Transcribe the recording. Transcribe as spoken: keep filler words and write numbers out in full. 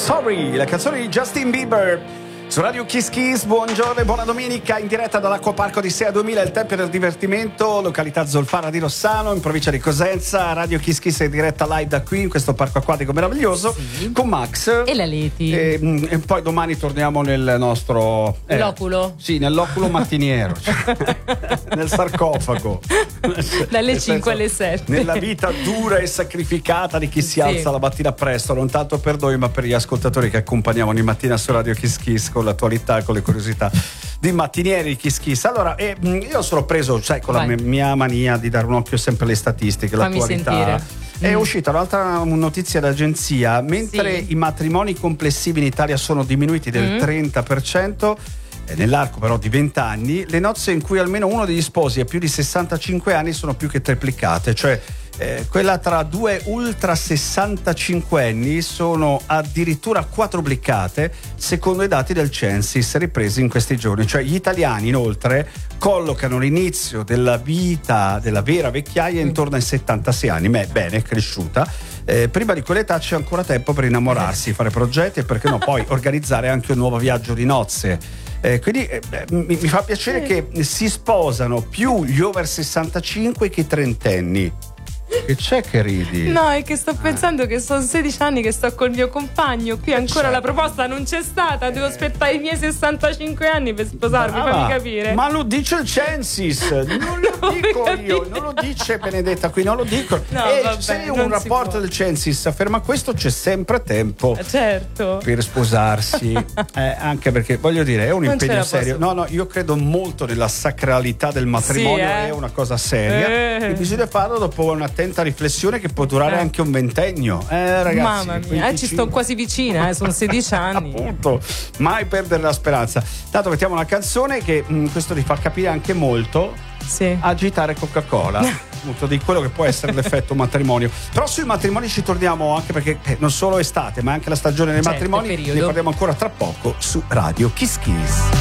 Sorry, la canzone di Justin Bieber su Radio Kiss Kiss. Buongiorno e buona domenica, in diretta dall'Acquaparco di Sea duemila, il Tempio del Divertimento, località Zolfara di Rossano, in provincia di Cosenza. Radio Kiss Kiss è in diretta live da qui, in questo parco acquatico meraviglioso, sì, con Max e la Leti. E, e poi domani torniamo nel nostro eh, loculo. Sì, nell'oculo mattiniero, cioè, nel sarcofago. Dalle cinque alle sette. Nella vita dura e sacrificata di chi si alza sì. la mattina presto, non tanto per noi ma per gli ascoltatori che accompagniamo ogni mattina su Radio Kiss Kiss con l'attualità e con le curiosità di mattinieri Kiss Kiss. Allora, eh, io sono preso, sai, con Vai. la mia mania di dare un occhio sempre alle statistiche, Fammi l'attualità. Sentire. È mm. uscita un'altra notizia d'agenzia, mentre sì. i matrimoni complessivi in Italia sono diminuiti del mm. trenta per cento nell'arco però di venti anni, le nozze in cui almeno uno degli sposi ha più di sessantacinque anni sono più che triplicate, cioè eh, quella tra due ultra sessantacinquenni sono addirittura quadruplicate secondo i dati del Censis ripresi in questi giorni. Cioè gli italiani inoltre collocano l'inizio della vita, della vera vecchiaia, intorno ai settantasei anni. Beh, bene, è cresciuta. Eh, prima di quell'età c'è ancora tempo per innamorarsi, fare progetti e perché no poi organizzare anche un nuovo viaggio di nozze. Eh, quindi eh, mi, mi fa piacere che si sposano più gli over sessantacinque che i trentenni. Che c'è che ridi? No, è che sto pensando che sono sedici anni che sto col mio compagno. Qui ancora certo. la proposta non c'è stata. Devo aspettare i miei sessantacinque anni per sposarmi. Ah, fammi capire. Ma lo dice il Censis, non lo dico io, non lo dice Benedetta qui, non lo dico. No, e vabbè, se un rapporto del Censis afferma questo, c'è sempre tempo certo. per sposarsi. eh, anche perché voglio dire, è un non impegno serio. posso... No, no, io credo molto nella sacralità del matrimonio, sì, eh? è una cosa seria. Eh. E bisogna farlo dopo una attenta riflessione che può durare eh. anche un ventennio. Eh, ragazzi, mamma mia, eh, ci sto quasi vicina, eh, sono sedici anni. Appunto, mai perdere la speranza. Tanto mettiamo una canzone che mh, questo ti fa capire anche molto. Sì. Agitare Coca-Cola, appunto, di quello che può essere l'effetto matrimonio. Però sui matrimoni ci torniamo, anche perché eh, non solo estate, ma anche la stagione dei certo, matrimoni. periodo. Ne parliamo ancora tra poco su Radio Kiss Kiss.